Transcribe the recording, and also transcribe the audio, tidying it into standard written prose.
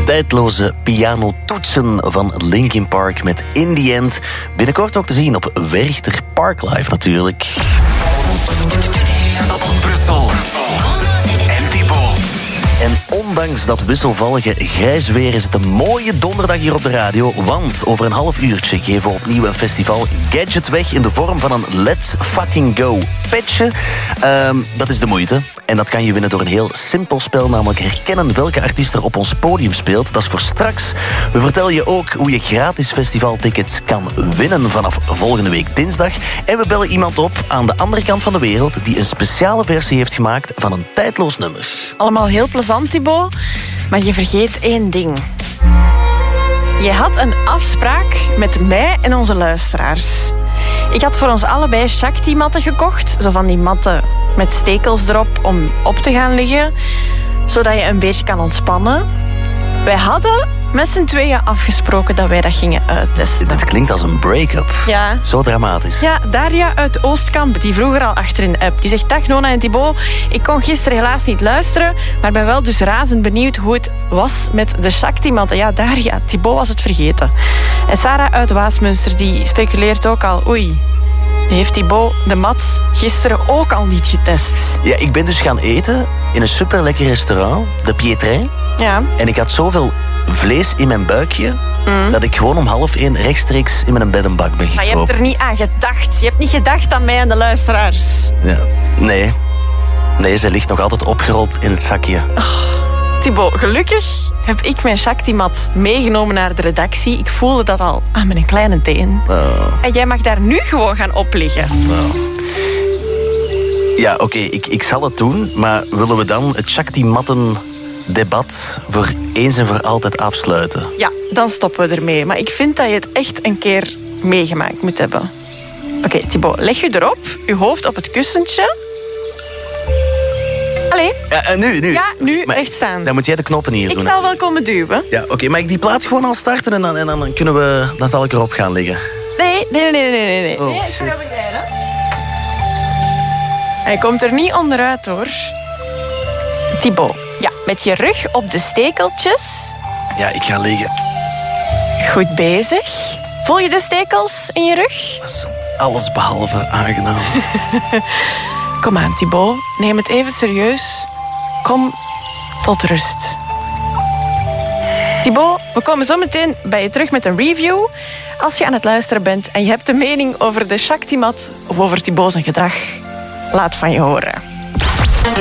tijdloze pianotoetsen van Linkin Park met In The End. Binnenkort ook te zien op Werchter Parklife natuurlijk. Brussel. En Thibaut. En ondanks dat wisselvallige grijs weer is het een mooie donderdag hier op de radio. Want over een half uurtje geven we opnieuw een festival gadget weg in de vorm van een Let's Fucking Go patchje. Dat is de moeite. En dat kan je winnen door een heel simpel spel, namelijk herkennen welke artiest er op ons podium speelt. Dat is voor straks. We vertellen je ook hoe je gratis festivaltickets kan winnen vanaf volgende week dinsdag. En we bellen iemand op aan de andere kant van de wereld die een speciale versie heeft gemaakt van een tijdloos nummer. Allemaal heel plezant, Thibaut. Maar je vergeet één ding. Je had een afspraak met mij en onze luisteraars. Ik had voor ons allebei Shakti-matten gekocht. Zo van die matten met stekels erop om op te gaan liggen. Zodat je een beetje kan ontspannen. Wij hadden met z'n tweeën afgesproken dat wij dat gingen uittesten. Dit klinkt als een break-up. Ja. Zo dramatisch. Ja, Daria uit Oostkamp, die vroeger al achter in de app. Die zegt, dag Nona en Thibaut. Ik kon gisteren helaas niet luisteren, maar ben wel dus razend benieuwd hoe het was met de Shakti-matten. Ja, Daria, Thibaut was het vergeten. En Sarah uit Waasmunster, die speculeert ook al, oei, heeft Thibaut de mat gisteren ook al niet getest? Ja, ik ben dus gaan eten in een superlekker restaurant, de Pietrin. Ja. En ik had zoveel vlees in mijn buikje dat ik gewoon om 12:30 rechtstreeks in mijn bed en bak ben gekropen. Maar je hebt er niet aan gedacht. Je hebt niet gedacht aan mij en de luisteraars. Ja. Nee, ze ligt nog altijd opgerold in het zakje. Thibaut, gelukkig heb ik mijn Shakti-mat meegenomen naar de redactie. Ik voelde dat al aan mijn kleine teen. En jij mag daar nu gewoon gaan op liggen. Ja, oké, ik zal het doen. Maar willen we dan het Shakti-matten-debat voor eens en voor altijd afsluiten? Ja, dan stoppen we ermee. Maar ik vind dat je het echt een keer meegemaakt moet hebben. Oké, Thibaut, leg je erop. Je hoofd op het kussentje. Allee. Ja, nu. Ja, nu Maar recht staan. Dan moet jij de knoppen hier doen. Ik zal wel komen duwen. Ja, oké, mag ik die plaat gewoon al starten en dan dan zal ik erop gaan liggen. Nee. Oh, Nee, shit. Hij komt er niet onderuit, hoor. Thibaut, ja, met je rug op de stekeltjes. Ja, ik ga liggen. Goed bezig. Voel je de stekels in je rug? Dat is alles behalve aangenaam. Kom aan, Thibaut. Neem het even serieus. Kom tot rust. Thibaut, we komen zo meteen bij je terug met een review. Als je aan het luisteren bent en je hebt een mening over de Shakti-mat of over Thibaut zijn gedrag, laat van je horen.